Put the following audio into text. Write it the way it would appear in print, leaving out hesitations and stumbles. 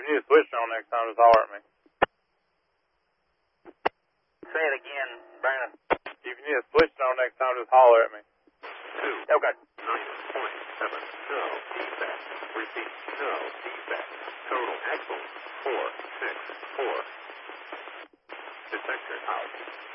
need a switch on next time, just holler at me. Say it again, Brandon. If you need a switch on next time, just holler at me. 2. Okay. 9.7. No defect. Repeat. No defect. Total excellent. 4, 6, 4. Detector out.